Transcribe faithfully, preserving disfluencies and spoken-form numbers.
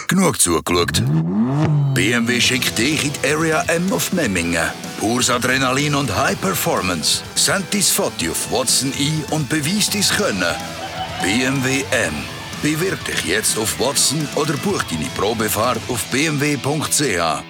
Genug zugeschaut. B M W schickt dich in die Area M auf Memmingen. Pures Adrenalin und High Performance. Send dein Foto auf Watson ein und beweis dein Können. B M W M. Bewirb dich jetzt auf Watson oder buch deine Probefahrt auf b m w punkt c h.